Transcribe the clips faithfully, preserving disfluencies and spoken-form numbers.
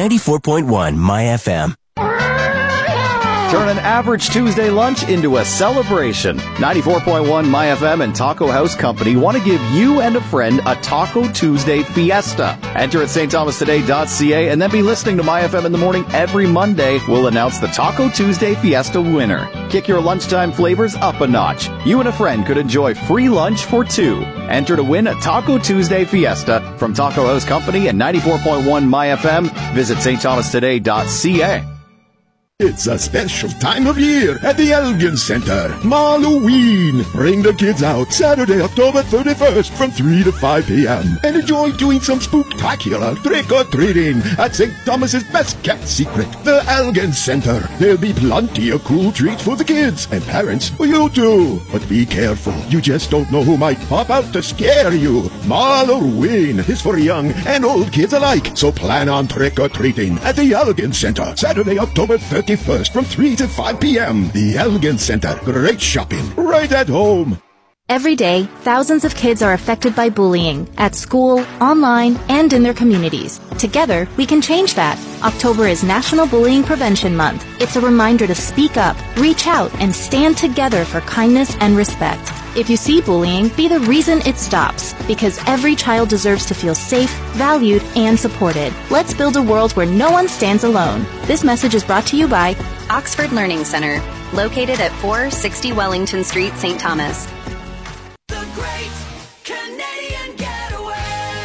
ninety-four point one My F M. Turn an average Tuesday lunch into a celebration. ninety-four point one My F M and Taco House Company want to give you and a friend a Taco Tuesday fiesta. Enter at st thomas today dot c a and then be listening to My F M in the morning every Monday. We'll announce the Taco Tuesday Fiesta winner. Kick your lunchtime flavors up a notch. You and a friend could enjoy free lunch for two. Enter to win a Taco Tuesday Fiesta from Taco House Company and ninety-four point one My F M. Visit st thomas today dot c a. It's a special time of year at the Elgin Center. Halloween. Bring the kids out Saturday, October thirty-first from three to five p.m. and enjoy doing some spooktacular trick-or-treating at Saint Thomas's best-kept secret, the Elgin Center. There'll be plenty of cool treats for the kids and parents for you too. But be careful. You just don't know who might pop out to scare you. Halloween is for young and old kids alike. So plan on trick-or-treating at the Elgin Center Saturday, October thirty-first. First from three to five p.m. The Elgin Center. Great shopping right at home. Every day, thousands of kids are affected by bullying at school, online, and in their communities. Together, we can change that. October is National Bullying Prevention Month. It's a reminder to speak up, reach out, and stand together for kindness and respect. If you see bullying, be the reason it stops, because every child deserves to feel safe, valued, and supported. Let's build a world where no one stands alone. This message is brought to you by Oxford Learning Center, located at four sixty Wellington Street, Saint Thomas. The Great Canadian Getaway.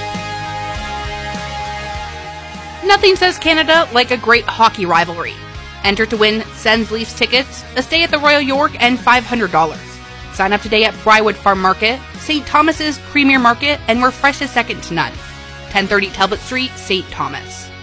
Nothing says Canada like a great hockey rivalry. Enter to win Sens Leafs tickets, a stay at the Royal York, and five hundred dollars. Sign up today at Briarwood Farm Market, Saint Thomas's Premier Market, and we're fresh as second to none. ten thirty Talbot Street, Saint Thomas.